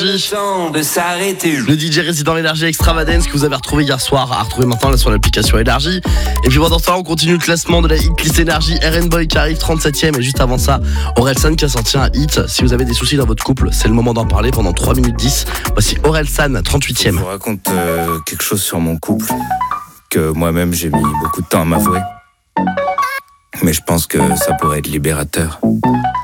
De s'arrêter. Le DJ résident Énergie Extravagance que vous avez retrouvé hier soir, à retrouver maintenant là sur l'application Énergie. Et puis pendant ce temps, on continue le classement de la hitlist Énergie. RN Boy qui arrive 37ème, et juste avant ça, Orelsan qui a sorti un hit. Si vous avez des soucis dans votre couple, c'est le moment d'en parler pendant 3 minutes 10. Voici Orelsan, 38ème. Je vous raconte quelque chose sur mon couple que moi-même j'ai mis beaucoup de temps à m'avouer. Mais je pense que ça pourrait être libérateur.